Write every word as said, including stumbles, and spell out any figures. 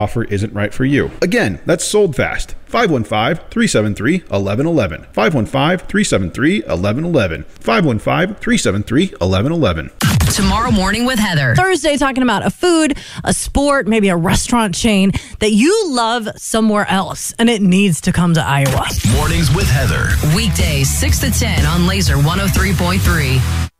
offer isn't right for you. Again, that's Sold Fast. five one five, three seven three, one one one one. five one five, three seven three, one one one one. five one five, three seven three, one one one one. Tomorrow Morning with Heather. Thursday, talking about a food, a sport, maybe a restaurant chain that you love somewhere else, and it needs to come to Iowa. Mornings with Heather. Weekdays, six to ten on Laser one oh three point three.